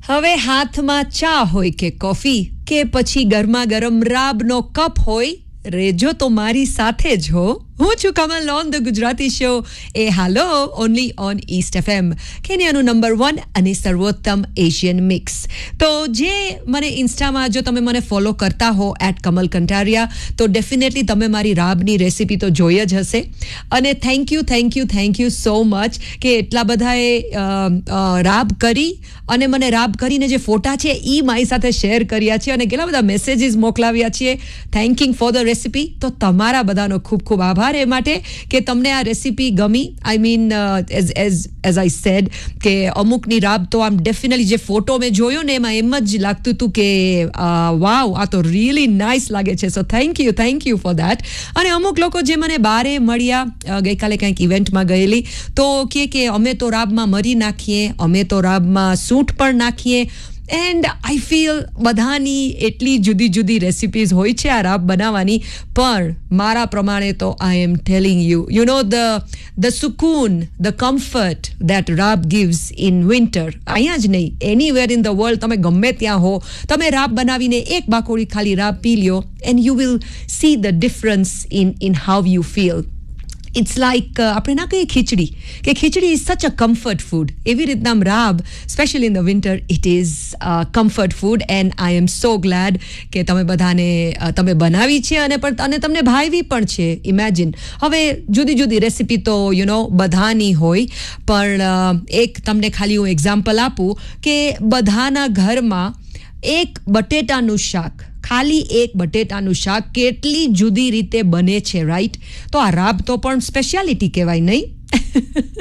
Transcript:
હવે હાથમાં ચા હોય કે કોફી કે પછી ગરમા ગરમ રાબનો કપ હોય રેજો તો મારી સાથે જ હો. હું છું Kamal on the Gujarati show A hello only on East FM કેન્યાનું number 1 અને સર્વોત્તમ એશિયન મિક્સ. તો જે મને ઇન્સ્ટામાં જો તમે મને ફોલો કરતા હો @કમલ કંટારિયા તો ડેફિનેટલી તમે મારી રાબની રેસીપી તો જોઈ જ હશે. અને થેન્ક યુ સો મચ કે એટલા બધાએ રાબ કરી અને મને રાબ કરીને જે ફોટા છે એ મારી સાથે શેર કર્યા છે અને કેટલા બધા મેસેજીસ મોકલાવ્યા છે થેન્કિંગ ફોર ધ રેસીપી. તો તમારા બધાનો ખૂબ ખૂબ આભાર એ માટે કે તમને આ રેસીપી ગમી. I mean as I said કે અમુકની રાબ તો આમ ડેફિનેટલી જે ફોટો મેં જોયો ને એમાં એમ જ લાગતું હતું કે વાવ આ તો રિયલી નાઇસ લાગે છે. So thank you for that. અને અમુક લોકો જે મને બારે મળ્યા ગઈકાલે કંઈક ઇવેન્ટમાં ગયેલી તો કે અમે તો રાબમાં મરી નાખીએ, અમે તો રાબમાં સૂંઠ પણ નાખીએ. એન્ડ આઈ ફીલ બધાની એટલી જુદી જુદી રેસિપીઝ હોય છે આ રાબ બનાવવાની, પણ મારા પ્રમાણે તો આઈ એમ telling you know the Sukoon, the comfort that રાબ gives in winter. અહીંયા જ નહીં, એનીવેર ઇન ધ વર્લ્ડ તમે ગમે ત્યાં હો, તમે રાબ બનાવીને એક બાકોડી ખાલી રાબ પી લ્યો and you will see the difference in how you feel. It's like આપણે ના કહીએ ખીચડી કે ખીચડી ઇઝ સચ અ કમ્ફર્ટ ફૂડ, એવી રીતના રાબ specially in the winter it is comfort food. And I M so glad કે તમે બધાને તમે બનાવી છે અને તમને ભાવી પણ છે. ઇમેજિન હવે જુદી જુદી રેસીપી તો બધાની હોય, પણ એક તમને ખાલી હું એક્ઝામ્પલ આપું કે બધાના ઘરમાં એક બટેટાનું શાક, ખાલી એક બટેટાનું શાક કેટલી જુદી રીતે બને છે, રાઈટ? તો આ રાબ તો પણ સ્પેશિયાલિટી કહેવાય નહીં?